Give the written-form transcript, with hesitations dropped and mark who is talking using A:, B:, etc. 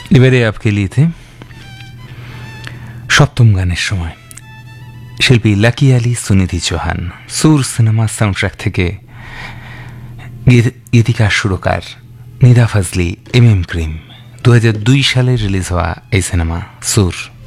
A: এবারে আপকে লিয়ে थे সপ্তম গানের সময় শিল্পী লাকি আলী, সুনিধি চৌহান। সুর সিনেমা সাউন্ডট্র্যাক থেকে গীতিকার সুরকার নিদা ফজলি, এম এম ক্রিম। 2002 সালে রিলিজ হওয়া এই সিনেমা সুর।